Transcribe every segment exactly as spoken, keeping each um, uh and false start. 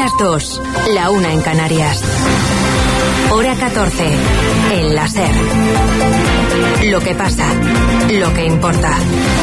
las dos, la una en Canarias. Hora catorce, en la SER. Lo que pasa, lo que importa.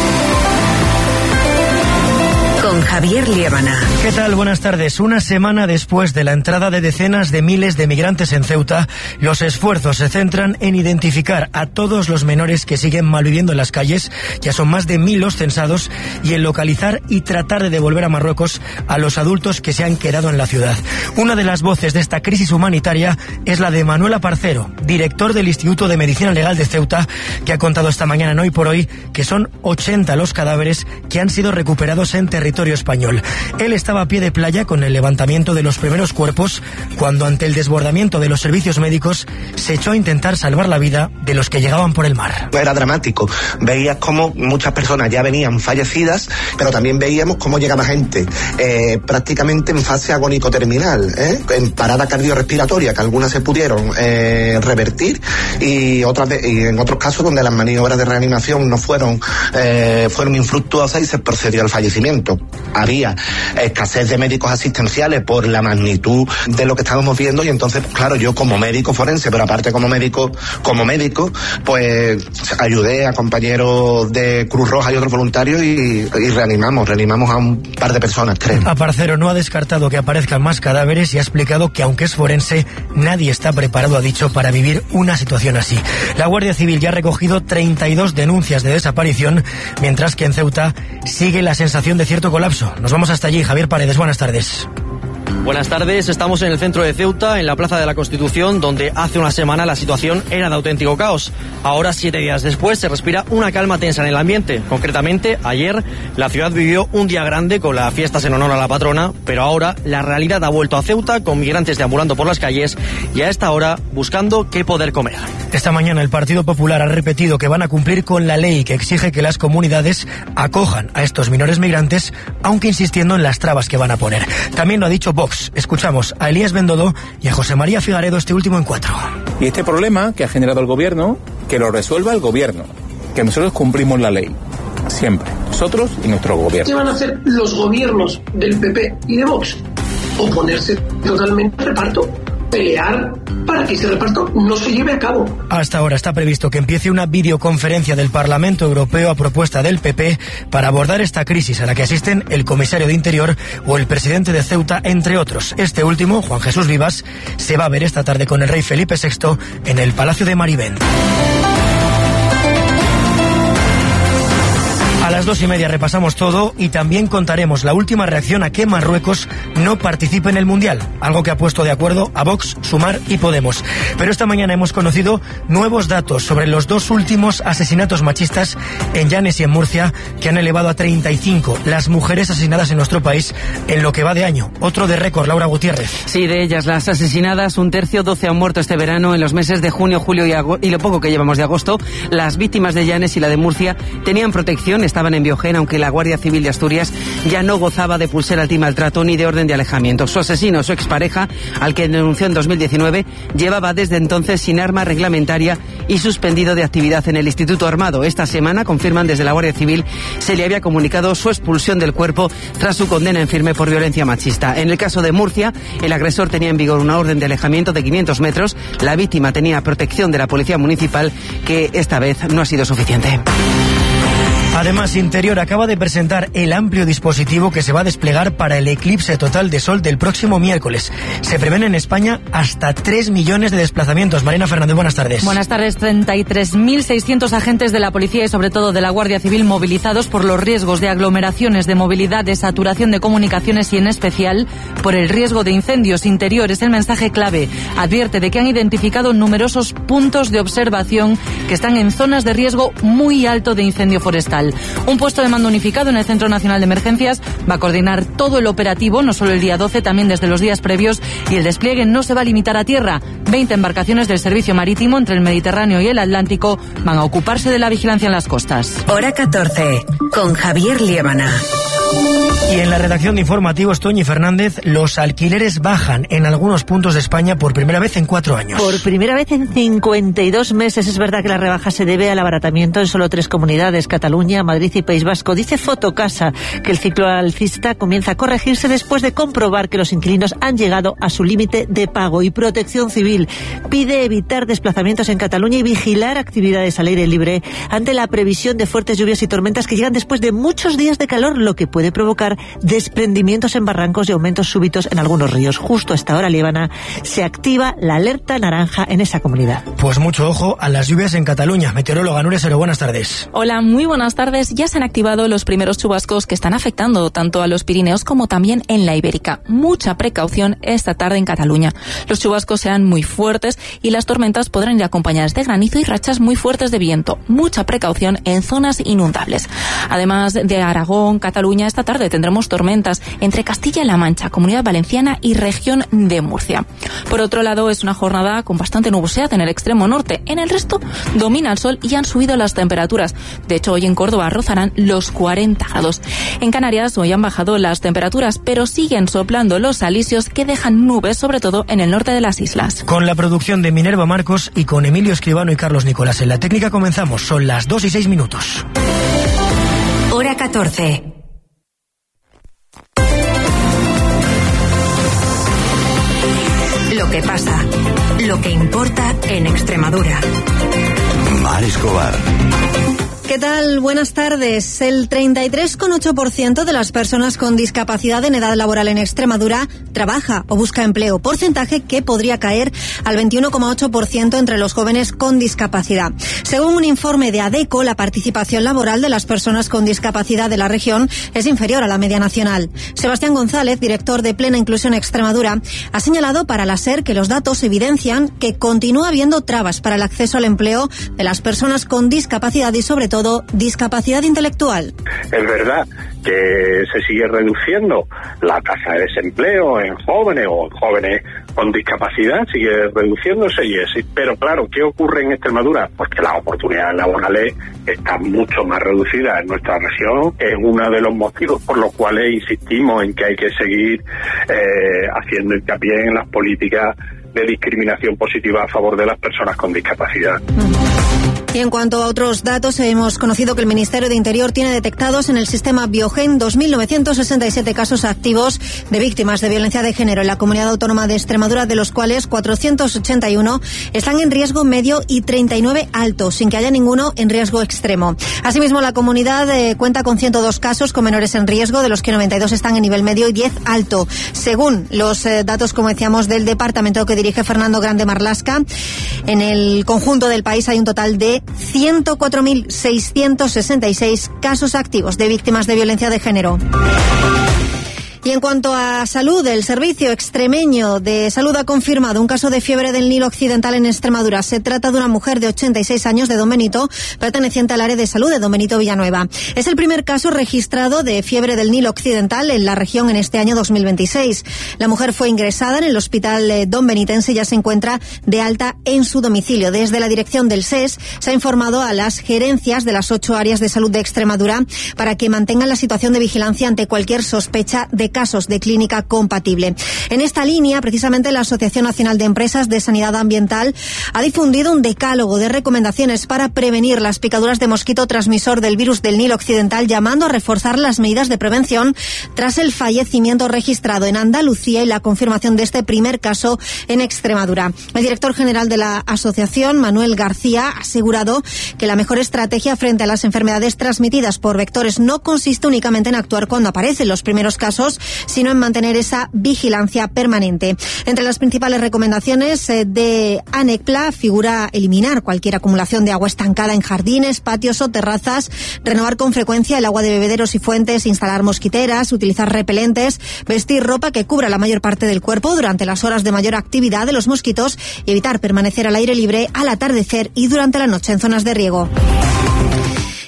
Con Javier Liébana. ¿Qué tal? Buenas tardes. Una semana después de la entrada de decenas de miles de migrantes en Ceuta, los esfuerzos se centran en identificar a todos los menores que siguen malviviendo en las calles, ya son más de mil los censados, y en localizar y tratar de devolver a Marruecos a los adultos que se han quedado en la ciudad. Una de las voces de esta crisis humanitaria es la de Manuel Aparcero, director del Instituto de Medicina Legal de Ceuta, que ha contado esta mañana en Hoy por Hoy que son ochenta los cadáveres que han sido recuperados en territorio español. Él estaba a pie de playa con el levantamiento de los primeros cuerpos cuando, ante el desbordamiento de los servicios médicos, se echó a intentar salvar la vida de los que llegaban por el mar. Era dramático. Veías cómo muchas personas ya venían fallecidas, pero también veíamos cómo llegaba gente eh, prácticamente en fase agónico-terminal, ¿eh? en parada cardiorrespiratoria, que algunas se pudieron eh, revertir y otras de, y en otros casos donde las maniobras de reanimación no fueron eh, fueron infructuosas y se procedió al fallecimiento. Había escasez de médicos asistenciales por la magnitud de lo que estábamos viendo, y entonces, claro, yo como médico forense, pero aparte como médico, como médico, pues ayudé a compañeros de Cruz Roja y otros voluntarios y, y reanimamos, reanimamos a un par de personas, tres. Aparcero no ha descartado que aparezcan más cadáveres y ha explicado que, aunque es forense, nadie está preparado, ha dicho, para vivir una situación así. La Guardia Civil ya ha recogido treinta y dos denuncias de desaparición, mientras que en Ceuta sigue la sensación de cierto colapso. Nos vamos hasta allí. Javier Paredes, buenas tardes. Buenas tardes, estamos en el centro de Ceuta, en la Plaza de la Constitución, donde hace una semana la situación era de auténtico caos. Ahora, siete días después, se respira una calma tensa en el ambiente. Concretamente, ayer la ciudad vivió un día grande con las fiestas en honor a la patrona, pero ahora la realidad ha vuelto a Ceuta, con migrantes deambulando por las calles y a esta hora buscando qué poder comer. Esta mañana el Partido Popular ha repetido que van a cumplir con la ley que exige que las comunidades acojan a estos menores migrantes, aunque insistiendo en las trabas que van a poner. También lo ha dicho Vox. Escuchamos a Elías Bendodo y a José María Figaredo, este último en cuatro. Y este problema que ha generado el gobierno, que lo resuelva el gobierno, que nosotros cumplimos la ley, siempre, nosotros y nuestro gobierno. ¿Qué van a hacer los gobiernos del P P y de Vox? Oponerse totalmente al reparto, pelear para que ese reparto no se lleve a cabo. Hasta ahora está previsto que empiece una videoconferencia del Parlamento Europeo a propuesta del P P para abordar esta crisis, a la que asisten el comisario de Interior o el presidente de Ceuta, entre otros. Este último, Juan Jesús Vivas, se va a ver esta tarde con el rey Felipe sexto en el Palacio de Marivent. A las dos y media repasamos todo y también contaremos la última reacción a que Marruecos no participe en el Mundial, algo que ha puesto de acuerdo a Vox, Sumar y Podemos. Pero esta mañana hemos conocido nuevos datos sobre los dos últimos asesinatos machistas en Llanes y en Murcia, que han elevado a treinta y cinco las mujeres asesinadas en nuestro país en lo que va de año. Otro de récord, Laura Gutiérrez. Sí, de ellas las asesinadas, un tercio, doce han muerto este verano. En los meses de junio, julio y, ago- y lo poco que llevamos de agosto, las víctimas de Llanes y la de Murcia tenían protección, estaban en Biogén, aunque la Guardia Civil de Asturias ya no gozaba de pulsera antimaltrato ni de orden de alejamiento. Su asesino, su expareja, al que denunció en dos mil diecinueve, llevaba desde entonces sin arma reglamentaria y suspendido de actividad en el Instituto Armado. Esta semana, confirman desde la Guardia Civil, se le había comunicado su expulsión del cuerpo tras su condena en firme por violencia machista. En el caso de Murcia, el agresor tenía en vigor una orden de alejamiento de quinientos metros. La víctima tenía protección de la Policía Municipal, que esta vez no ha sido suficiente. Además, Interior acaba de presentar el amplio dispositivo que se va a desplegar para el eclipse total de sol del próximo miércoles. Se prevén en España hasta tres millones de desplazamientos. Marina Fernández, buenas tardes. Buenas tardes. treinta y tres mil seiscientos agentes de la Policía y sobre todo de la Guardia Civil movilizados por los riesgos de aglomeraciones, de movilidad, de saturación de comunicaciones y en especial por el riesgo de incendios. Interior es el mensaje clave. Advierte de que han identificado numerosos puntos de observación que están en zonas de riesgo muy alto de incendio forestal. Un puesto de mando unificado en el Centro Nacional de Emergencias va a coordinar todo el operativo, no solo el día doce, también desde los días previos, y el despliegue no se va a limitar a tierra. veinte embarcaciones del servicio marítimo entre el Mediterráneo y el Atlántico van a ocuparse de la vigilancia en las costas. Hora catorce, con Javier Liébana. Y en la redacción de informativos, Toñi Fernández, los alquileres bajan en algunos puntos de España por primera vez en cuatro años. Por primera vez en cincuenta y dos meses. Es verdad que la rebaja se debe al abaratamiento en solo tres comunidades, Cataluña, Madrid y País Vasco. Dice Fotocasa que el ciclo alcista comienza a corregirse después de comprobar que los inquilinos han llegado a su límite de pago. Y Protección Civil pide evitar desplazamientos en Cataluña y vigilar actividades al aire libre ante la previsión de fuertes lluvias y tormentas que llegan después de muchos días de calor, lo que puede provocar desprendimientos en barrancos y aumentos súbitos en algunos ríos. Justo a esta hora, Líbana, se activa la alerta naranja en esa comunidad. Pues mucho ojo a las lluvias en Cataluña. Meteoróloga Nuria Sero, buenas tardes. Hola, muy buenas tardes. Ya se han activado los primeros chubascos que están afectando tanto a los Pirineos como también en la Ibérica. Mucha precaución esta tarde en Cataluña. Los chubascos serán muy fuertes y las tormentas podrán ir acompañadas de granizo y rachas muy fuertes de viento. Mucha precaución en zonas inundables. Además de Aragón, Cataluña, esta tarde tendremos tormentas entre Castilla-La Mancha, Comunidad Valenciana y región de Murcia. Por otro lado, es una jornada con bastante nubosidad en el extremo norte. En el resto domina el sol y han subido las temperaturas. De hecho, hoy en Córdoba rozarán los cuarenta grados. En Canarias hoy han bajado las temperaturas, pero siguen soplando los alisios que dejan nubes, sobre todo en el norte de las islas. Con la producción de Minerva Marcos y con Emilio Escribano y Carlos Nicolás en la técnica comenzamos. Son las dos y seis minutos. Hora catorce. Lo que pasa, lo que importa en Extremadura. Mar Escobar. ¿Qué tal? Buenas tardes. El treinta y tres coma ocho por ciento de las personas con discapacidad en edad laboral en Extremadura trabaja o busca empleo, porcentaje que podría caer al veintiuno coma ocho por ciento entre los jóvenes con discapacidad. Según un informe de ADECO, la participación laboral de las personas con discapacidad de la región es inferior a la media nacional. Sebastián González, director de Plena Inclusión Extremadura, ha señalado para la SER que los datos evidencian que continúa habiendo trabas para el acceso al empleo de las personas con discapacidad y sobre todo discapacidad intelectual. Es verdad que se sigue reduciendo la tasa de desempleo en jóvenes o jóvenes con discapacidad, sigue reduciéndose, y es, pero claro, ¿qué ocurre en Extremadura? Pues que las oportunidades laborales están mucho más reducidas en nuestra región. Es uno de los motivos por los cuales insistimos en que hay que seguir eh, haciendo hincapié en las políticas de discriminación positiva a favor de las personas con discapacidad. Y en cuanto a otros datos, hemos conocido que el Ministerio de Interior tiene detectados en el sistema Biogen dos mil novecientos sesenta y siete casos activos de víctimas de violencia de género en la Comunidad Autónoma de Extremadura, de los cuales cuatrocientos ochenta y uno están en riesgo medio y treinta y nueve alto, sin que haya ninguno en riesgo extremo. Asimismo, la comunidad eh, cuenta con ciento dos casos con menores en riesgo, de los que noventa y dos están en nivel medio y diez alto. Según los eh, datos, como decíamos, del departamento que dirige Fernando Grande Marlasca, en el conjunto del país hay un total de ciento cuatro mil seiscientos sesenta y seis casos activos de víctimas de violencia de género. Y en cuanto a salud, el Servicio Extremeño de Salud ha confirmado un caso de fiebre del Nilo Occidental en Extremadura. Se trata de una mujer de ochenta y seis años de Don Benito, perteneciente al área de salud de Don Benito Villanueva. Es el primer caso registrado de fiebre del Nilo Occidental en la región en este año dos mil veintiséis. La mujer fue ingresada en el hospital Don Benitense y ya se encuentra de alta en su domicilio. Desde la dirección del S E S se ha informado a las gerencias de las ocho áreas de salud de Extremadura para que mantengan la situación de vigilancia ante cualquier sospecha de casos de clínica compatible. En esta línea, precisamente, la Asociación Nacional de Empresas de Sanidad Ambiental ha difundido un decálogo de recomendaciones para prevenir las picaduras de mosquito transmisor del virus del Nilo Occidental, llamando a reforzar las medidas de prevención tras el fallecimiento registrado en Andalucía y la confirmación de este primer caso en Extremadura. El director general de la asociación, Manuel García, ha asegurado que la mejor estrategia frente a las enfermedades transmitidas por vectores no consiste únicamente en actuar cuando aparecen los primeros casos, sino en mantener esa vigilancia permanente. Entre las principales recomendaciones de ANECPLA figura eliminar cualquier acumulación de agua estancada en jardines, patios o terrazas, renovar con frecuencia el agua de bebederos y fuentes, instalar mosquiteras, utilizar repelentes, vestir ropa que cubra la mayor parte del cuerpo durante las horas de mayor actividad de los mosquitos y evitar permanecer al aire libre al atardecer y durante la noche en zonas de riego.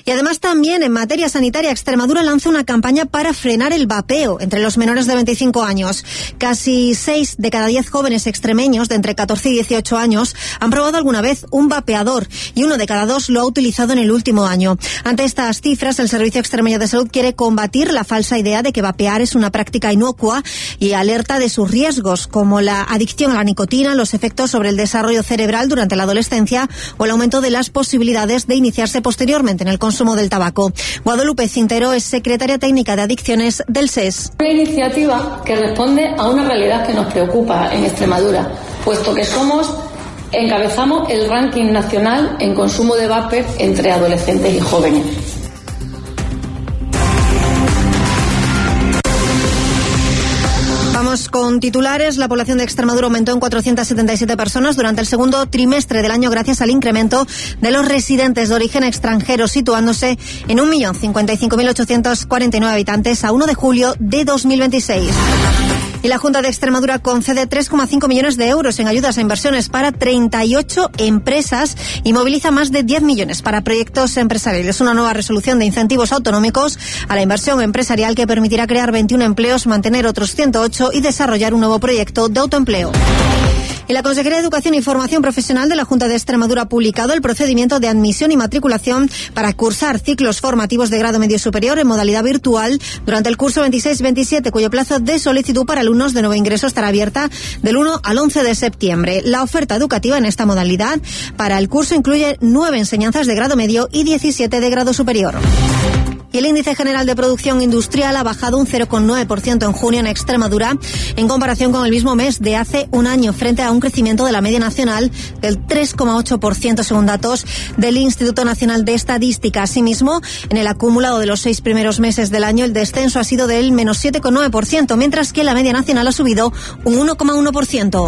Y además también en materia sanitaria, Extremadura lanza una campaña para frenar el vapeo entre los menores de veinticinco años. Casi seis de cada diez jóvenes extremeños de entre catorce y dieciocho años han probado alguna vez un vapeador y uno de cada dos lo ha utilizado en el último año. Ante estas cifras, el Servicio Extremeño de Salud quiere combatir la falsa idea de que vapear es una práctica inocua y alerta de sus riesgos, como la adicción a la nicotina, los efectos sobre el desarrollo cerebral durante la adolescencia o el aumento de las posibilidades de iniciarse posteriormente en el consumo del tabaco. Guadalupe Cintero es secretaria técnica de adicciones del S E S. Una iniciativa que responde a una realidad que nos preocupa en Extremadura, puesto que somos, encabezamos el ranking nacional en consumo de vape entre adolescentes y jóvenes. Vamos con titulares. La población de Extremadura aumentó en cuatrocientas setenta y siete personas durante el segundo trimestre del año gracias al incremento de los residentes de origen extranjero, situándose en un millón cincuenta y cinco mil ochocientos cuarenta y nueve habitantes a uno de julio de dos mil veintiséis. Y la Junta de Extremadura concede tres coma cinco millones de euros en ayudas a inversiones para treinta y ocho empresas y moviliza más de diez millones para proyectos empresariales. Una nueva resolución de incentivos autonómicos a la inversión empresarial que permitirá crear veintiuno empleos, mantener otros ciento ocho y desarrollar un nuevo proyecto de autoempleo. Y la Consejería de Educación y Formación Profesional de la Junta de Extremadura ha publicado el procedimiento de admisión y matriculación para cursar ciclos formativos de grado medio superior en modalidad virtual durante el curso veintiséis veintisiete, cuyo plazo de solicitud para alumnos de nuevo ingreso estará abierta del uno al once de septiembre. La oferta educativa en esta modalidad para el curso incluye nueve enseñanzas de grado medio y diecisiete de grado superior. Y el índice general de producción industrial ha bajado un cero coma nueve por ciento en junio en Extremadura en comparación con el mismo mes de hace un año, frente a un crecimiento de la media nacional del tres coma ocho por ciento según datos del Instituto Nacional de Estadística. Asimismo, en el acumulado de los seis primeros meses del año, el descenso ha sido del menos siete coma nueve por ciento, mientras que la media nacional ha subido un uno coma uno por ciento.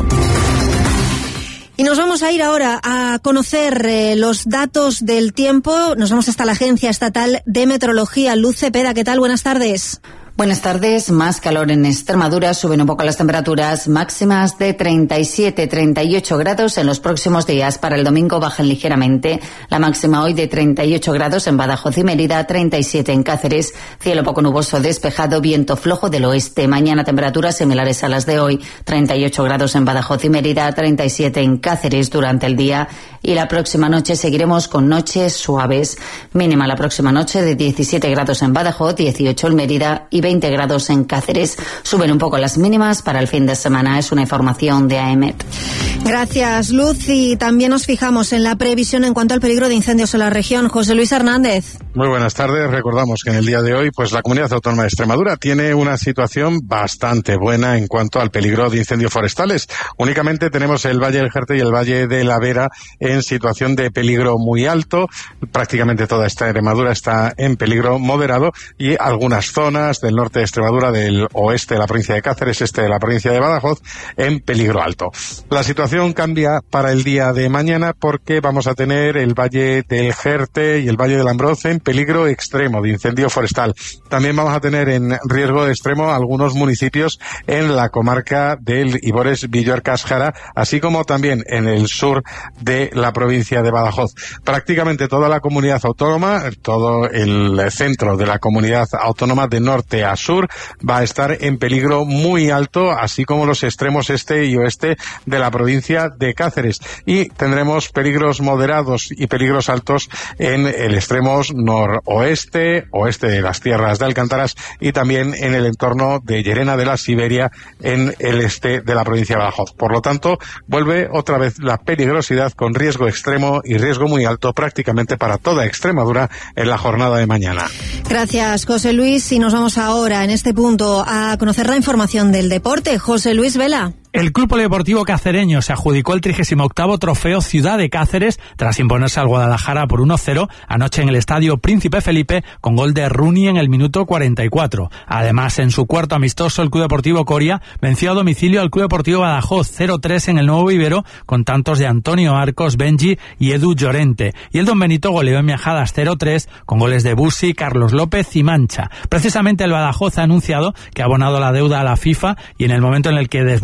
Y nos vamos a ir ahora a conocer eh, los datos del tiempo. Nos vamos hasta la Agencia Estatal de Meteorología. Luz Cepeda, ¿qué tal? Buenas tardes. Buenas tardes. Más calor en Extremadura. Suben un poco las temperaturas máximas de treinta y siete, treinta y ocho grados en los próximos días. Para el domingo bajan ligeramente. La máxima hoy de treinta y ocho grados en Badajoz y Mérida, treinta y siete en Cáceres. Cielo poco nuboso despejado, viento flojo del oeste. Mañana temperaturas similares a las de hoy. treinta y ocho grados en Badajoz y Mérida, treinta y siete en Cáceres durante el día. Y la próxima noche seguiremos con noches suaves. Mínima la próxima noche de diecisiete grados en Badajoz, dieciocho en Mérida y veinte grados en Cáceres. Suben un poco las mínimas para el fin de semana. Es una información de A E M E T. Gracias, Luz. Y también nos fijamos en la previsión en cuanto al peligro de incendios en la región. José Luis Hernández. Muy buenas tardes. Recordamos que en el día de hoy, pues la Comunidad Autónoma de Extremadura tiene una situación bastante buena en cuanto al peligro de incendios forestales. Únicamente tenemos el Valle del Jerte y el Valle de la Vera en situación de peligro muy alto. Prácticamente toda esta Extremadura está en peligro moderado y algunas zonas del norte de Extremadura, del oeste de la provincia de Cáceres, este de la provincia de Badajoz, en peligro alto. La situación cambia para el día de mañana porque vamos a tener el Valle del Jerte y el Valle del Ambroz en peligro extremo de incendio forestal. También vamos a tener en riesgo extremo algunos municipios en la comarca del Ibores Villar-Cáscara, así como también en el sur de la provincia de Badajoz. Prácticamente toda la comunidad autónoma, todo el centro de la comunidad autónoma de norte a sur va a estar en peligro muy alto, así como los extremos este y oeste de la provincia de Cáceres. Y tendremos peligros moderados y peligros altos en el extremo noroeste, oeste de las tierras de Alcántaras y también en el entorno de Llerena de la Siberia en el este de la provincia de Badajoz. Por lo tanto, vuelve otra vez la peligrosidad con riesgo extremo y riesgo muy alto prácticamente para toda Extremadura en la jornada de mañana. Gracias, José Luis. Y nos vamos ahora en este punto a conocer la información del deporte. José Luis Vela. El Club Polideportivo Cacereño se adjudicó el trigésimo octavo Trofeo Ciudad de Cáceres tras imponerse al Guadalajara por uno cero anoche en el Estadio Príncipe Felipe con gol de Rooney en el minuto cuarenta y cuatro. Además, en su cuarto amistoso, el Club Deportivo Coria venció a domicilio al Club Deportivo Badajoz cero tres en el Nuevo Vivero con tantos de Antonio Arcos, Benji y Edu Llorente. Y el Don Benito goleó en Miajadas cero tres con goles de Busi, Carlos López y Mancha. Precisamente el Badajoz ha anunciado que ha abonado la deuda a la FIFA y en el momento en el que desbloqueen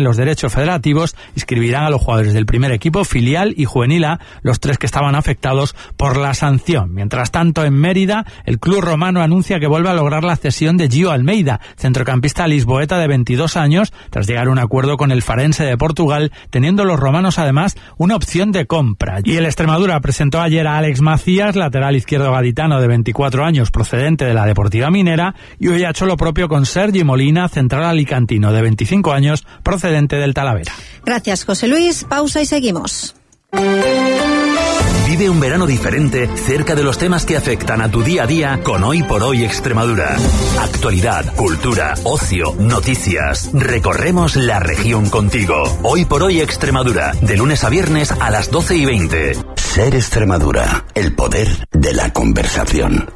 los derechos federativos inscribirán a los jugadores del primer equipo, filial y juvenil A, los tres que estaban afectados por la sanción. Mientras tanto, en Mérida, el club romano anuncia que vuelve a lograr la cesión de Gio Almeida, centrocampista lisboeta de veintidós años, tras llegar a un acuerdo con el Farense de Portugal, teniendo los romanos además una opción de compra. Y el Extremadura presentó ayer a Alex Macías, lateral izquierdo gaditano de veinticuatro años, procedente de la Deportiva Minera, y hoy ha hecho lo propio con Sergi Molina, central alicantino de veinticinco años, procedente del Talavera. Gracias, José Luis. Pausa y seguimos. Vive un verano diferente cerca de los temas que afectan a tu día a día con Hoy por Hoy Extremadura. Actualidad, cultura, ocio, noticias. Recorremos la región contigo. Hoy por Hoy Extremadura, de lunes a viernes a las doce y veinte. Ser Extremadura, el poder de la conversación.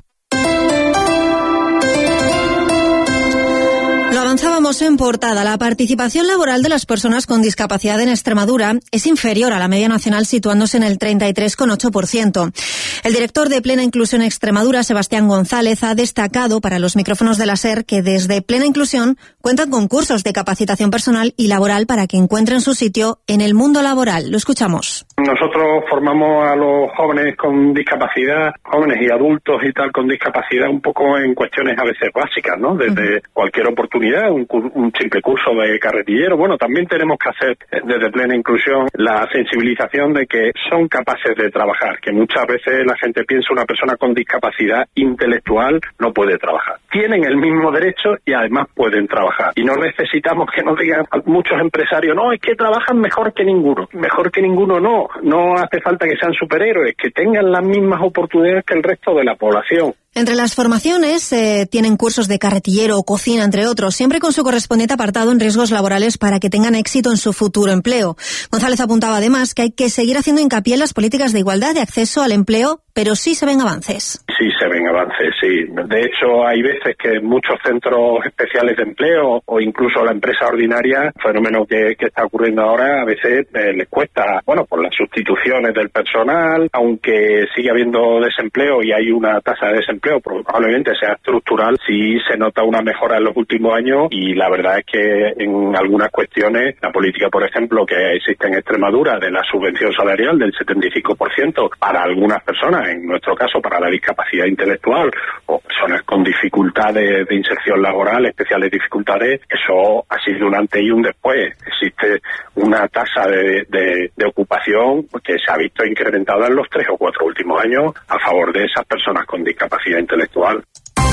Avanzábamos en portada. La participación laboral de las personas con discapacidad en Extremadura es inferior a la media nacional, situándose en el treinta y tres coma ocho por ciento. El director de Plena Inclusión Extremadura, Sebastián González, ha destacado para los micrófonos de la SER que desde Plena Inclusión cuentan con cursos de capacitación personal y laboral para que encuentren su sitio en el mundo laboral. Lo escuchamos. Nosotros formamos a los jóvenes con discapacidad, jóvenes y adultos y tal con discapacidad un poco en cuestiones a veces básicas, ¿no? Desde uh-huh. cualquier oportunidad, un, un simple curso de carretillero. Bueno, también tenemos que hacer desde Plena Inclusión la sensibilización de que son capaces de trabajar, que muchas veces la gente piensa una persona con discapacidad intelectual no puede trabajar. Tienen el mismo derecho y además pueden trabajar. Y no necesitamos que nos digan muchos empresarios, no, es que trabajan mejor que ninguno. Mejor que ninguno no. No hace falta que sean superhéroes, que tengan las mismas oportunidades que el resto de la población. Entre las formaciones eh, tienen cursos de carretillero o cocina, entre otros, siempre con su correspondiente apartado en riesgos laborales para que tengan éxito en su futuro empleo. González apuntaba además que hay que seguir haciendo hincapié en las políticas de igualdad de acceso al empleo, pero sí se ven avances. Sí se ven avances, sí. De hecho, hay veces que muchos centros especiales de empleo o incluso la empresa ordinaria, fenómeno que, que está ocurriendo ahora, a veces eh, les cuesta, bueno, por las sustituciones del personal, aunque sigue habiendo desempleo y hay una tasa de desempleo probablemente sea estructural, sí se nota una mejora en los últimos años y la verdad es que en algunas cuestiones, la política, por ejemplo, que existe en Extremadura de la subvención salarial del setenta y cinco por ciento para algunas personas, en nuestro caso para la discapacidad intelectual o personas con dificultades de inserción laboral, especiales dificultades, eso ha sido un antes y un después. Existe una tasa de, de, de ocupación que se ha visto incrementada en los tres o cuatro últimos años a favor de esas personas con discapacidad intelectual.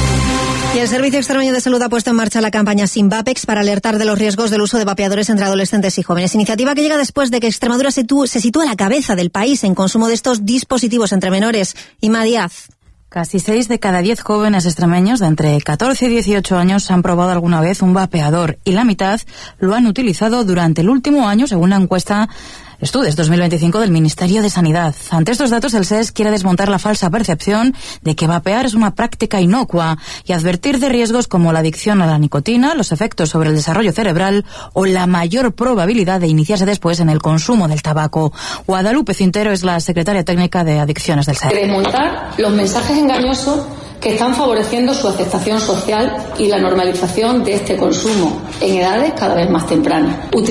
Y el Servicio Extremeño de Salud ha puesto en marcha la campaña Sin Vapex para alertar de los riesgos del uso de vapeadores entre adolescentes y jóvenes. Iniciativa que llega después de que Extremadura se, tu, se sitúe a la cabeza del país en consumo de estos dispositivos entre menores. Inma Díaz. Casi seis de cada diez jóvenes extremeños de entre catorce y dieciocho años han probado alguna vez un vapeador y la mitad lo han utilizado durante el último año, según la encuesta Estudios dos mil veinticinco del Ministerio de Sanidad. Ante estos datos, el S E S quiere desmontar la falsa percepción de que vapear es una práctica inocua y advertir de riesgos como la adicción a la nicotina, los efectos sobre el desarrollo cerebral o la mayor probabilidad de iniciarse después en el consumo del tabaco. Guadalupe Cintero es la secretaria técnica de Adicciones del S E S. Desmontar los mensajes engañosos que están favoreciendo su aceptación social y la normalización de este consumo en edades cada vez más tempranas.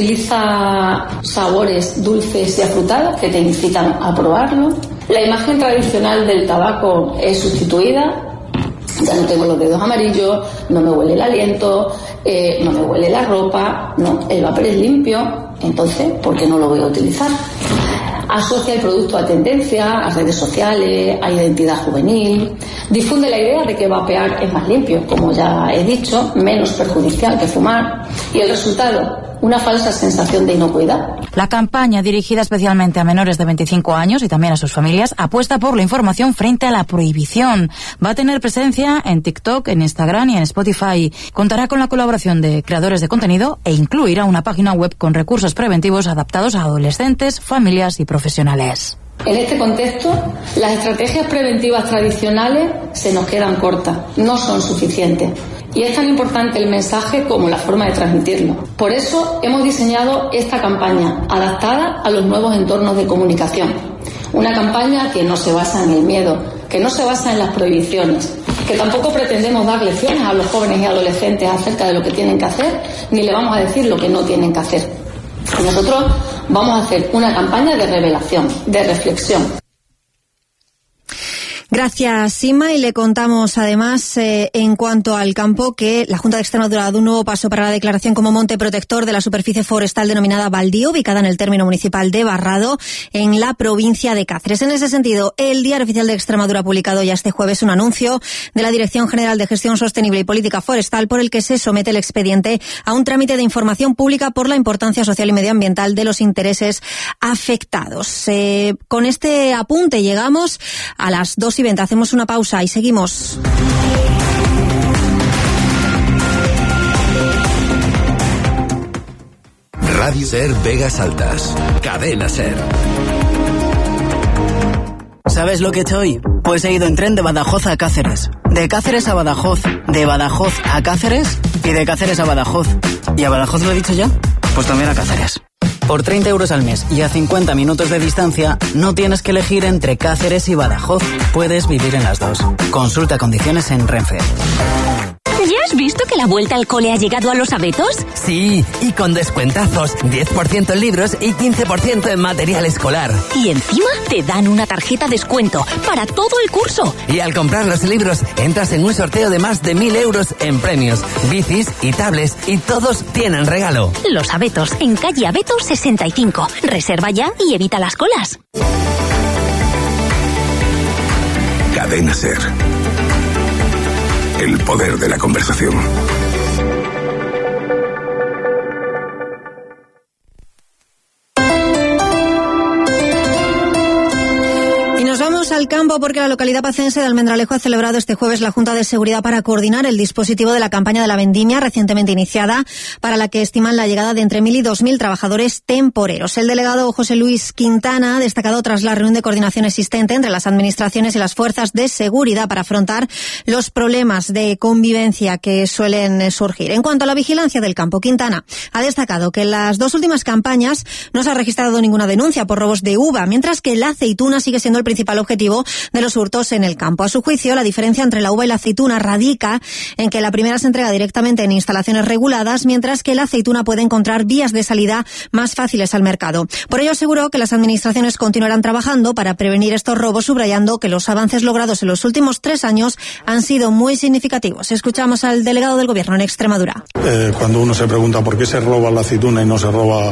Utiliza sabores dulces y afrutados que te incitan a probarlo. La imagen tradicional del tabaco es sustituida. Ya no tengo los dedos amarillos, no me huele el aliento, eh, no me huele la ropa, no, el vapor es limpio, entonces, ¿por qué no lo voy a utilizar? Asocia el producto a tendencia, a redes sociales, a identidad juvenil. Difunde la idea de que vapear es más limpio, como ya he dicho, menos perjudicial que fumar. Y el resultado, una falsa sensación de inocuidad. La campaña, dirigida especialmente a menores de veinticinco años y también a sus familias, apuesta por la información frente a la prohibición. Va a tener presencia en TikTok, en Instagram y en Spotify. Contará con la colaboración de creadores de contenido e incluirá una página web con recursos preventivos adaptados a adolescentes, familias y profesionales. En este contexto, las estrategias preventivas tradicionales se nos quedan cortas, no son suficientes. Y es tan importante el mensaje como la forma de transmitirlo. Por eso hemos diseñado esta campaña, adaptada a los nuevos entornos de comunicación. Una campaña que no se basa en el miedo, que no se basa en las prohibiciones, que tampoco pretendemos dar lecciones a los jóvenes y adolescentes acerca de lo que tienen que hacer, ni le vamos a decir lo que no tienen que hacer. Nosotros vamos a hacer una campaña de revelación, de reflexión. Gracias, Sima. Y le contamos además, eh, en cuanto al campo, que la Junta de Extremadura ha dado un nuevo paso para la declaración como monte protector de la superficie forestal denominada Baldío, ubicada en el término municipal de Barrado, en la provincia de Cáceres. En ese sentido, el Diario Oficial de Extremadura ha publicado ya este jueves un anuncio de la Dirección General de Gestión Sostenible y Política Forestal por el que se somete el expediente a un trámite de información pública por la importancia social y medioambiental de los intereses afectados. Eh, con este apunte llegamos a las dos y veinte. Hacemos una pausa y seguimos. Radio Ser Vegas Altas. Cadena Ser. ¿Sabes lo que he hecho hoy? Pues he ido en tren de Badajoz a Cáceres, de Cáceres a Badajoz, de Badajoz a Cáceres y de Cáceres a Badajoz. ¿Y a Badajoz lo he dicho ya? Pues también a Cáceres. Por treinta euros al mes y a cincuenta minutos de distancia, no tienes que elegir entre Cáceres y Badajoz. Puedes vivir en las dos. Consulta condiciones en Renfe. ¿Ya has visto que la vuelta al cole ha llegado a Los Abetos? Sí, y con descuentazos, diez por ciento en libros y quince por ciento en material escolar. Y encima te dan una tarjeta descuento para todo el curso. Y al comprar los libros, entras en un sorteo de más de mil euros en premios, bicis y tablets, y todos tienen regalo. Los Abetos, en calle Abetos sesenta y cinco. Reserva ya y evita las colas. Cadena Ser. El poder de la conversación. Y nos vamos al campo porque la localidad pacense de Almendralejo ha celebrado este jueves la Junta de Seguridad para coordinar el dispositivo de la campaña de la vendimia recientemente iniciada, para la que estiman la llegada de entre mil y dos mil trabajadores temporeros. El delegado José Luis Quintana ha destacado tras la reunión de coordinación existente entre las administraciones y las fuerzas de seguridad para afrontar los problemas de convivencia que suelen surgir. En cuanto a la vigilancia del campo, Quintana ha destacado que en las dos últimas campañas no se ha registrado ninguna denuncia por robos de uva, mientras que la aceituna sigue siendo el principal objetivo de los hurtos en el campo. A su juicio, la diferencia entre la uva y la aceituna radica en que la primera se entrega directamente en instalaciones reguladas, mientras que la aceituna puede encontrar vías de salida más fáciles al mercado. Por ello, aseguró que las administraciones continuarán trabajando para prevenir estos robos, subrayando que los avances logrados en los últimos tres años han sido muy significativos. Escuchamos al delegado del Gobierno en Extremadura. Eh, cuando uno se pregunta por qué se roba la aceituna y no se roba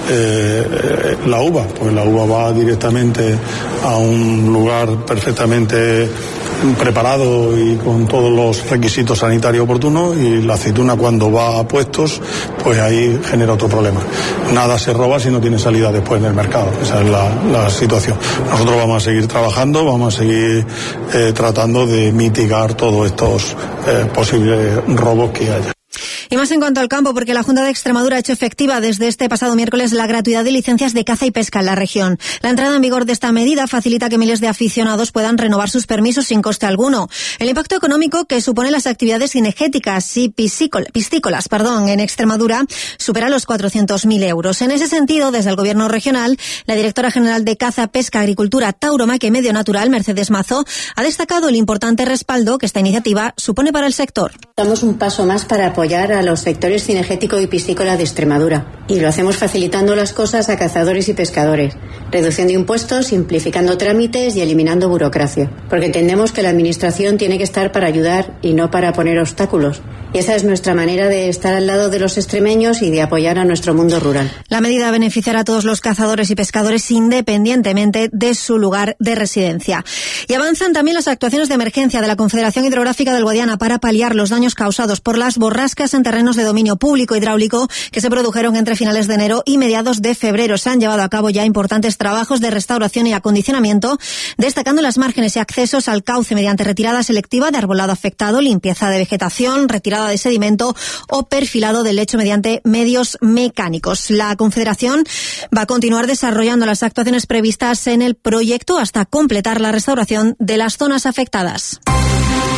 eh, la uva, pues la uva va directamente a un lugar perfectamente preparado y con todos los requisitos sanitarios oportunos, y la aceituna cuando va a puestos, pues ahí genera otro problema. Nada se roba si no tiene salida después en el mercado. Esa es la, la situación. Nosotros vamos a seguir trabajando, vamos a seguir eh, tratando de mitigar todos estos eh, posibles robos que haya. Y más en cuanto al campo, porque la Junta de Extremadura ha hecho efectiva desde este pasado miércoles la gratuidad de licencias de caza y pesca en la región. La entrada en vigor de esta medida facilita que miles de aficionados puedan renovar sus permisos sin coste alguno. El impacto económico que suponen las actividades cinegéticas y piscícolas perdón, en Extremadura supera los cuatrocientos mil euros. En ese sentido, desde el Gobierno regional, la directora general de Caza, Pesca, Agricultura, Tauromaquia y Medio Natural, Mercedes Mazo, ha destacado el importante respaldo que esta iniciativa supone para el sector. Damos un paso más para apoyar a los sectores cinegético y piscícola de Extremadura, y lo hacemos facilitando las cosas a cazadores y pescadores, reduciendo impuestos, simplificando trámites y eliminando burocracia, porque entendemos que la administración tiene que estar para ayudar y no para poner obstáculos, y esa es nuestra manera de estar al lado de los extremeños y de apoyar a nuestro mundo rural. La medida beneficiará a todos los cazadores y pescadores independientemente de su lugar de residencia. Y avanzan también las actuaciones de emergencia de la Confederación Hidrográfica del Guadiana para paliar los daños causados por las borrascas en terrenos de dominio público hidráulico que se produjeron entre finales de enero y mediados de febrero. Se han llevado a cabo ya importantes trabajos de restauración y acondicionamiento, destacando las márgenes y accesos al cauce mediante retirada selectiva de arbolado afectado, limpieza de vegetación, retirada de sedimento o perfilado del lecho mediante medios mecánicos. La Confederación va a continuar desarrollando las actuaciones previstas en el proyecto hasta completar la restauración de las zonas afectadas.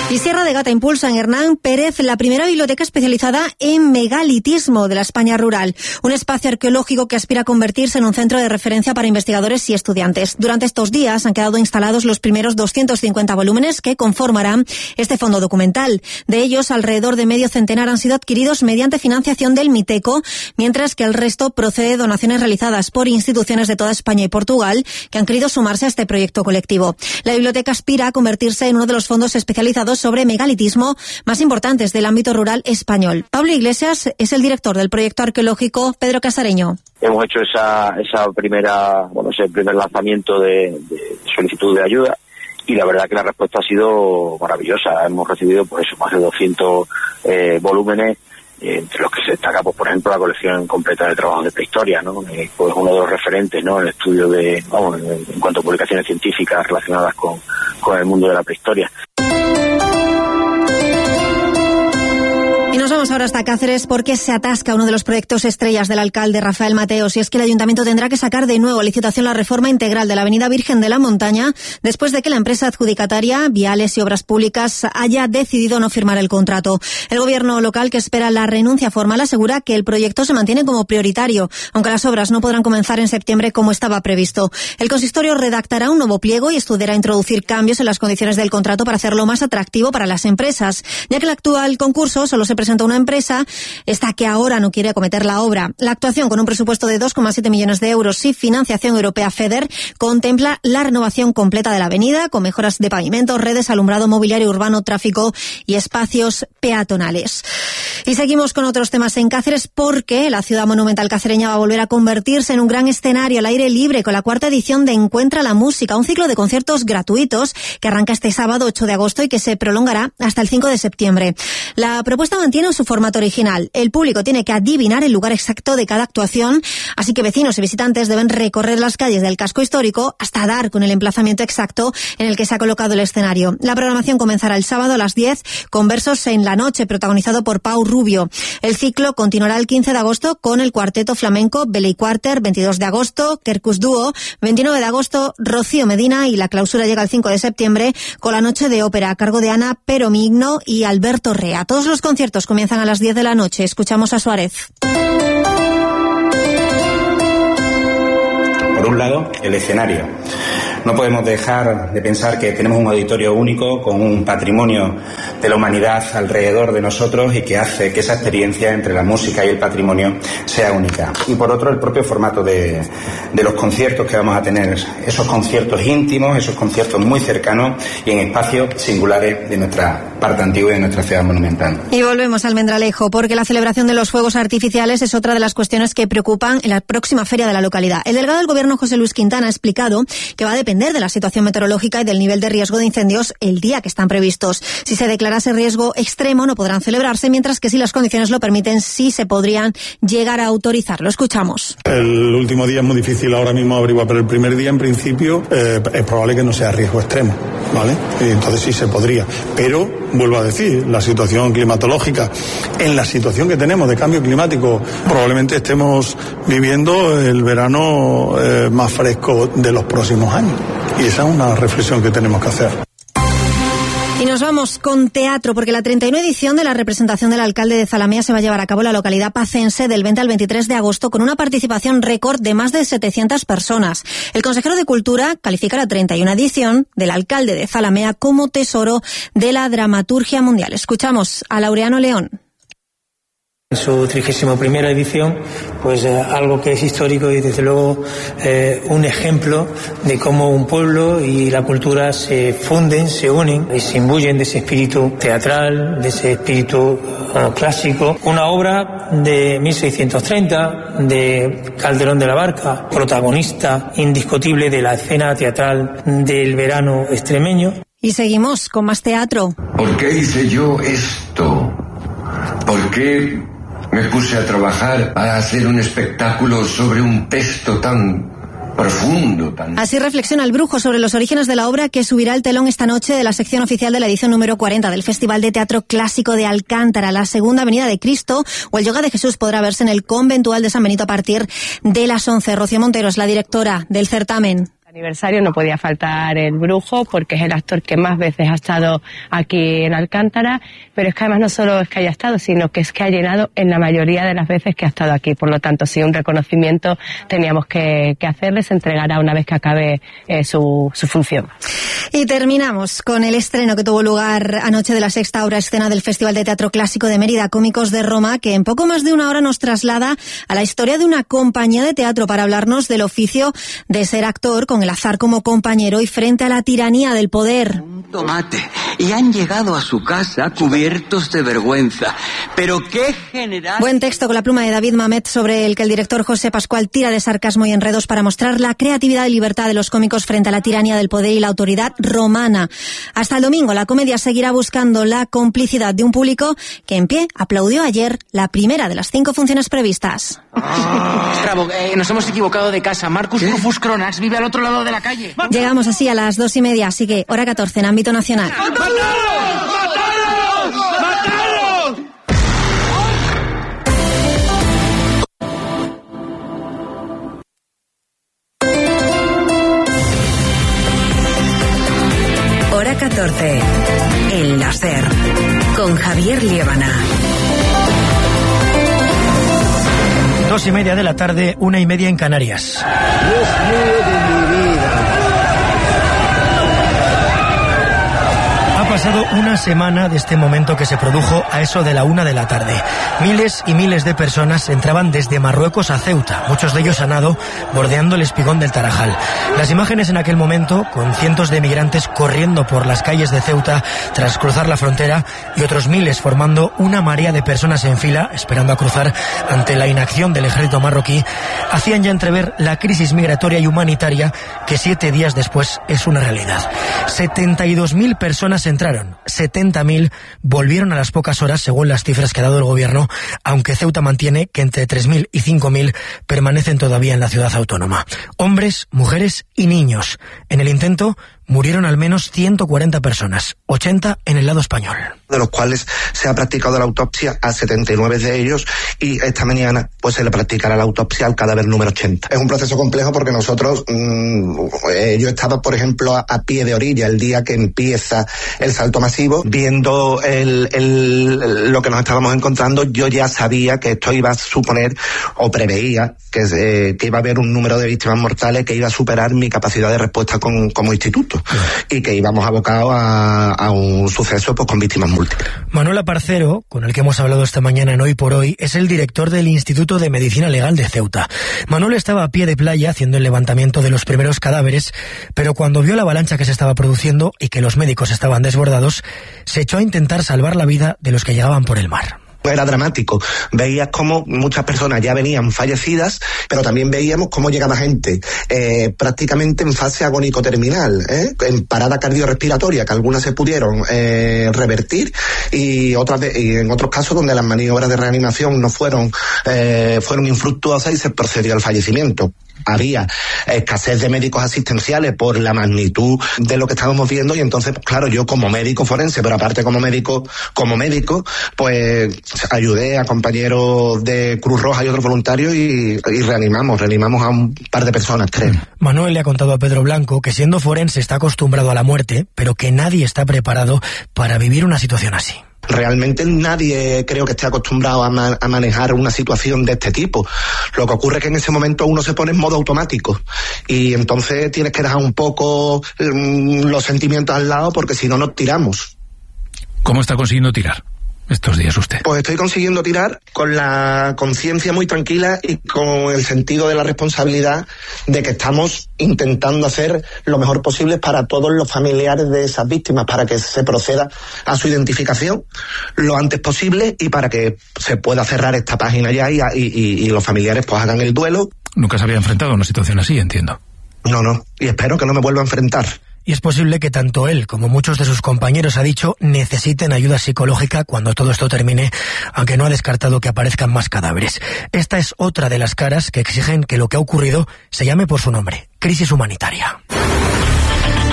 Y Sierra de Gata impulsa en Hernán Pérez la primera biblioteca especializada en megalitismo de la España rural. Un espacio arqueológico que aspira a convertirse en un centro de referencia para investigadores y estudiantes. Durante estos días han quedado instalados los primeros doscientos cincuenta volúmenes que conformarán este fondo documental. De ellos, alrededor de medio centenar han sido adquiridos mediante financiación del Miteco, mientras que el resto procede de donaciones realizadas por instituciones de toda España y Portugal que han querido sumarse a este proyecto colectivo. La biblioteca aspira a convertirse en uno de los fondos especializados sobre megalitismo más importantes del ámbito rural español. Pablo Iglesias es el director del proyecto arqueológico Pedro Casareño. Hemos hecho esa esa primera, bueno, ese primer lanzamiento de, de solicitud de ayuda y la verdad que la respuesta ha sido maravillosa. Hemos recibido por eso más de doscientos eh, volúmenes, eh, entre los que se destaca, pues, por ejemplo, la colección completa de trabajos de prehistoria, ¿no? Eh, pues uno de los referentes, ¿no?, en el estudio de, vamos, en, en cuanto a publicaciones científicas relacionadas con, con el mundo de la prehistoria. Y nos vamos ahora hasta Cáceres porque se atasca uno de los proyectos estrellas del alcalde Rafael Mateos, y es que el ayuntamiento tendrá que sacar de nuevo a licitación la reforma integral de la avenida Virgen de la Montaña después de que la empresa adjudicataria Viales y Obras Públicas haya decidido no firmar el contrato. El gobierno local, que espera la renuncia formal, asegura que el proyecto se mantiene como prioritario, aunque las obras no podrán comenzar en septiembre como estaba previsto. El consistorio redactará un nuevo pliego y estudiará introducir cambios en las condiciones del contrato para hacerlo más atractivo para las empresas, ya que el actual concurso solo se presenta una empresa, esta que ahora no quiere acometer la obra. La actuación, con un presupuesto de dos coma siete millones de euros y financiación europea FEDER, contempla la renovación completa de la avenida, con mejoras de pavimento, redes, alumbrado, mobiliario urbano, tráfico y espacios peatonales. Y seguimos con otros temas en Cáceres porque la ciudad monumental cacereña va a volver a convertirse en un gran escenario al aire libre con la cuarta edición de Encuentra la Música, un ciclo de conciertos gratuitos que arranca este sábado ocho de agosto y que se prolongará hasta el cinco de septiembre. La propuesta mantiene su formato original. El público tiene que adivinar el lugar exacto de cada actuación, así que vecinos y visitantes deben recorrer las calles del casco histórico hasta dar con el emplazamiento exacto en el que se ha colocado el escenario. La programación comenzará el sábado a las diez con Versos en la Noche, protagonizado por Pau Rubio. El ciclo continuará el quince de agosto con el cuarteto flamenco Beley Quarter, veintidós de agosto Kerkus Dúo, veintinueve de agosto Rocío Medina, y la clausura llega el cinco de septiembre con la noche de ópera a cargo de Ana Peromigno y Alberto Rea. Todos los conciertos comienzan a las diez de la noche. Escuchamos a Suárez. Por un lado, el escenario. No podemos dejar de pensar que tenemos un auditorio único con un patrimonio de la humanidad alrededor de nosotros y que hace que esa experiencia entre la música y el patrimonio sea única. Y por otro, el propio formato de, de los conciertos que vamos a tener. Esos conciertos íntimos, esos conciertos muy cercanos y en espacios singulares de nuestra parte antigua y de nuestra ciudad monumental. Y volvemos al Almendralejo porque la celebración de los fuegos artificiales es otra de las cuestiones que preocupan en la próxima feria de la localidad. El delegado del Gobierno, José Luis Quintana, ha explicado que va a depender de la situación meteorológica y del nivel de riesgo de incendios el día que están previstos. Si se declarase riesgo extremo, no podrán celebrarse, mientras que si las condiciones lo permiten, sí se podrían llegar a autorizar. Lo escuchamos. El último día es muy difícil ahora mismo averiguar, pero el primer día, en principio, eh, es probable que no sea riesgo extremo, ¿vale? Y entonces sí se podría. Pero, vuelvo a decir, la situación climatológica, en la situación que tenemos de cambio climático, probablemente estemos viviendo el verano eh, más fresco de los próximos años. Y esa es una reflexión que tenemos que hacer. Y nos vamos con teatro, porque la treinta y una edición de la representación del alcalde de Zalamea se va a llevar a cabo en la localidad pacense del veinte al veintitrés de agosto con una participación récord de más de setecientas personas. El consejero de Cultura califica la treinta y una edición del alcalde de Zalamea como tesoro de la dramaturgia mundial. Escuchamos a Laureano León. En su trigésima primera edición, pues eh, algo que es histórico y desde luego eh, un ejemplo de cómo un pueblo y la cultura se funden, se unen y se imbuyen de ese espíritu teatral, de ese espíritu uh, clásico. Una obra de mil seiscientos treinta de Calderón de la Barca, protagonista indiscutible de la escena teatral del verano extremeño. Y seguimos con más teatro. ¿Por qué hice yo esto? ¿Por qué me puse a trabajar para hacer un espectáculo sobre un texto tan profundo? Tan... Así reflexiona el Brujo sobre los orígenes de la obra, que subirá el telón esta noche de la sección oficial de la edición número cuarenta del Festival de Teatro Clásico de Alcántara. La Segunda Venida de Cristo o el Yoga de Jesús podrá verse en el conventual de San Benito a partir de las once. Rocío Montero es la directora del certamen. Aniversario no podía faltar el Brujo porque es el actor que más veces ha estado aquí en Alcántara, pero es que además no solo es que haya estado, sino que es que ha llenado en la mayoría de las veces que ha estado aquí. Por lo tanto, sí, un reconocimiento teníamos que, que hacerle, se entregará una vez que acabe eh, su, su función. Y terminamos con el estreno que tuvo lugar anoche de la sexta obra escena del Festival de Teatro Clásico de Mérida, Cómicos de Roma, que en poco más de una hora nos traslada a la historia de una compañía de teatro para hablarnos del oficio de ser actor con el azar como compañero y frente a la tiranía del poder. Un tomate. Y han llegado a su casa cubiertos de vergüenza. Pero qué general... Buen texto con la pluma de David Mamet sobre el que el director José Pascual tira de sarcasmo y enredos para mostrar la creatividad y libertad de los cómicos frente a la tiranía del poder y la autoridad romana. Hasta el domingo la comedia seguirá buscando la complicidad de un público que en pie aplaudió ayer la primera de las cinco funciones previstas. Ah. Bravo, eh, nos hemos equivocado de casa. Marcus Rufus Cronax vive al otro lado de la calle. Llegamos así a las dos y media, así que hora catorce en ámbito nacional. ¡Mataros! ¡Mataros! Hora catorce. El láser. Con Javier Liébana. Dos y media de la tarde, una y media en Canarias. Dios mío de mi vida. Ha pasado una semana de este momento que se produjo a eso de la una de la tarde. Miles y miles de personas entraban desde Marruecos a Ceuta, muchos de ellos a nado, bordeando el espigón del Tarajal. Las imágenes en aquel momento, con cientos de migrantes corriendo por las calles de Ceuta tras cruzar la frontera y otros miles formando una marea de personas en fila, esperando a cruzar ante la inacción del ejército marroquí, hacían ya entrever la crisis migratoria y humanitaria que siete días después es una realidad. setenta y dos mil personas entraron, setenta mil volvieron a las pocas horas según las cifras que ha dado el gobierno, aunque Ceuta mantiene que entre tres mil y cinco mil permanecen todavía en la ciudad autónoma. Hombres, mujeres y niños. En el intento murieron al menos ciento cuarenta personas, ochenta en el lado español. De los cuales se ha practicado la autopsia a setenta y nueve de ellos y esta mañana pues se le practicará la autopsia al cadáver número ochenta. Es un proceso complejo porque nosotros, mmm, eh, yo estaba por ejemplo a, a pie de orilla el día que empieza el salto masivo, viendo el, el, lo que nos estábamos encontrando, yo ya sabía que esto iba a suponer o preveía que, eh, que iba a haber un número de víctimas mortales que iba a superar mi capacidad de respuesta con, como instituto. Y que íbamos abocados a, a un suceso pues con víctimas múltiples. Manuel Aparcero, con el que hemos hablado esta mañana en Hoy por Hoy, es el director del Instituto de Medicina Legal de Ceuta. Manuel estaba a pie de playa haciendo el levantamiento de los primeros cadáveres, pero cuando vio la avalancha que se estaba produciendo y que los médicos estaban desbordados, se echó a intentar salvar la vida de los que llegaban por el mar. Era dramático. Veías cómo muchas personas ya venían fallecidas, pero también veíamos cómo llegaba gente eh, prácticamente en fase agónico-terminal, ¿eh? en parada cardiorrespiratoria, que algunas se pudieron eh, revertir y otras de, y en otros casos donde las maniobras de reanimación no fueron eh, fueron infructuosas y se procedió al fallecimiento. Había escasez de médicos asistenciales por la magnitud de lo que estábamos viendo y entonces, claro, yo como médico forense, pero aparte como médico, como médico, pues ayudé a compañeros de Cruz Roja y otros voluntarios y, y reanimamos, reanimamos a un par de personas, tres. Manuel le ha contado a Pedro Blanco que siendo forense está acostumbrado a la muerte, pero que nadie está preparado para vivir una situación así. Realmente nadie creo que esté acostumbrado a, ma- a manejar una situación de este tipo. Lo que ocurre es que en ese momento uno se pone en modo automático y entonces tienes que dejar un poco mmm, los sentimientos al lado porque si no nos tiramos. ¿Cómo está consiguiendo tirar estos días usted? Pues estoy consiguiendo tirar con la conciencia muy tranquila y con el sentido de la responsabilidad de que estamos intentando hacer lo mejor posible para todos los familiares de esas víctimas, para que se proceda a su identificación lo antes posible y para que se pueda cerrar esta página ya y, y, y los familiares pues hagan el duelo. Nunca se había enfrentado a una situación así, entiendo. No, no, y espero que no me vuelva a enfrentar. Y es posible que tanto él como muchos de sus compañeros, ha dicho, necesiten ayuda psicológica cuando todo esto termine, aunque no ha descartado que aparezcan más cadáveres. Esta es otra de las caras que exigen que lo que ha ocurrido se llame por su nombre: crisis humanitaria.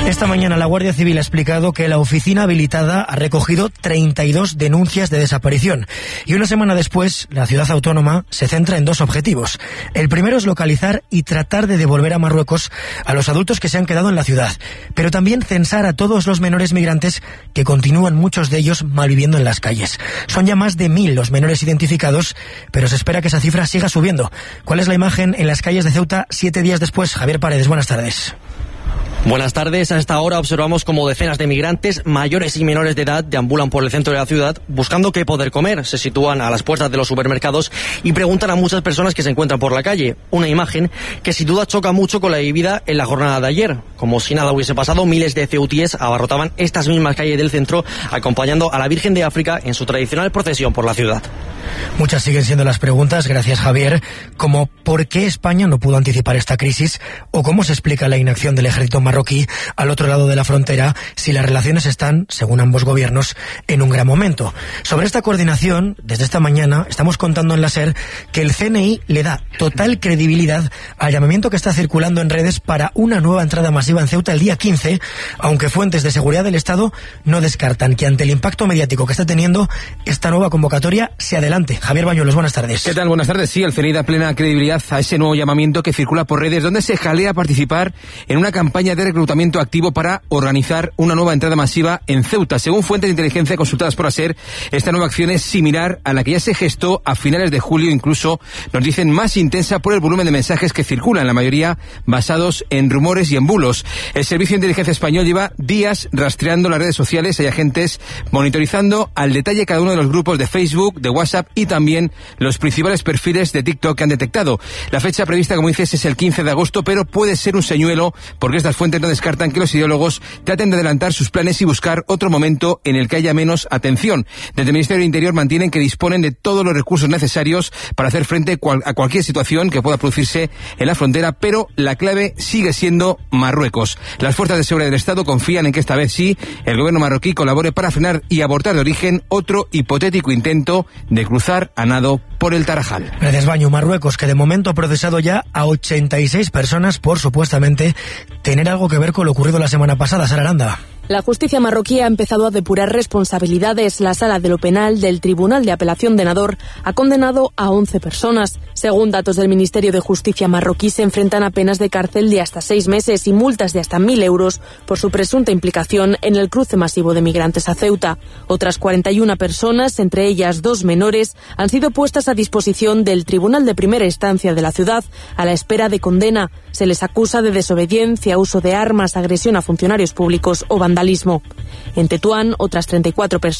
Esta mañana la Guardia Civil ha explicado que la oficina habilitada ha recogido treinta y dos denuncias de desaparición. Y una semana después, la ciudad autónoma se centra en dos objetivos. El primero es localizar y tratar de devolver a Marruecos a los adultos que se han quedado en la ciudad, pero también censar a todos los menores migrantes que continúan, muchos de ellos, malviviendo en las calles. Son ya más de mil los menores identificados, pero se espera que esa cifra siga subiendo. ¿Cuál es la imagen en las calles de Ceuta siete días después? Javier Paredes, buenas tardes. Buenas tardes. A esta hora observamos como decenas de migrantes, mayores y menores de edad, deambulan por el centro de la ciudad buscando qué poder comer. Se sitúan a las puertas de los supermercados y preguntan a muchas personas que se encuentran por la calle. Una imagen que sin duda choca mucho con la vivida en la jornada de ayer. Como si nada hubiese pasado, miles de ceutíes abarrotaban estas mismas calles del centro, acompañando a la Virgen de África en su tradicional procesión por la ciudad. Muchas siguen siendo las preguntas, gracias Javier, como ¿por qué España no pudo anticipar esta crisis? ¿O cómo se explica la inacción del ejército marroquí al otro lado de la frontera si las relaciones están, según ambos gobiernos, en un gran momento? Sobre esta coordinación, desde esta mañana estamos contando en la SER que el C N I le da total credibilidad al llamamiento que está circulando en redes para una nueva entrada masiva en Ceuta el día quince, aunque fuentes de seguridad del Estado no descartan que ante el impacto mediático que está teniendo esta nueva convocatoria se adelante. Javier Bañuelos, buenas tardes. ¿Qué tal? Buenas tardes. Sí, el C N I da plena credibilidad a ese nuevo llamamiento que circula por redes, donde se jalea participar en una campaña de reclutamiento activo para organizar una nueva entrada masiva en Ceuta. Según fuentes de inteligencia consultadas por ASER, esta nueva acción es similar a la que ya se gestó a finales de julio, incluso nos dicen más intensa por el volumen de mensajes que circulan, la mayoría basados en rumores y en bulos. El Servicio de Inteligencia Español lleva días rastreando las redes sociales, hay agentes monitorizando al detalle cada uno de los grupos de Facebook, de WhatsApp y también los principales perfiles de TikTok que han detectado. La fecha prevista, como dices, es el quince de agosto, pero puede ser un señuelo porque estas fuentes no descartan que los ideólogos traten de adelantar sus planes y buscar otro momento en el que haya menos atención. Desde el Ministerio del Interior mantienen que disponen de todos los recursos necesarios para hacer frente a cualquier situación que pueda producirse en la frontera, pero la clave sigue siendo Marruecos. Las fuerzas de seguridad del Estado confían en que esta vez sí el gobierno marroquí colabore para frenar y abortar de origen otro hipotético intento de cruzar a nado por el Tarajal. Gracias, Baño. Marruecos, que de momento ha procesado ya a ochenta y seis personas por supuestamente tener algo que ver con lo ocurrido la semana pasada. Sara Aranda. La justicia marroquí ha empezado a depurar responsabilidades. La Sala de lo Penal del Tribunal de Apelación de Nador ha condenado a once personas. Según datos del Ministerio de Justicia marroquí, se enfrentan a penas de cárcel de hasta seis meses y multas de hasta mil euros por su presunta implicación en el cruce masivo de migrantes a Ceuta. Otras cuarenta y una personas, entre ellas dos menores, han sido puestas a disposición del Tribunal de Primera Instancia de la ciudad a la espera de condena. Se les acusa de desobediencia, uso de armas, agresión a funcionarios públicos o vandalismo. En Tetuán, otras treinta y cuatro personas